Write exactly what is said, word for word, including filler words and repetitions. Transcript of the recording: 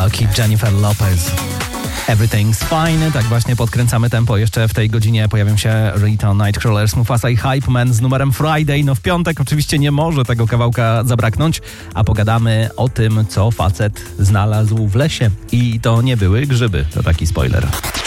Jennifer Lopez. Everything's fine. Tak właśnie podkręcamy tempo. Jeszcze w tej godzinie pojawią się Rita, Nightcrawlers, Mufasa i Hype Man z numerem Friday. No w piątek oczywiście nie może tego kawałka zabraknąć, a pogadamy o tym, co facet znalazł w lesie. I to nie były grzyby. To taki spoiler.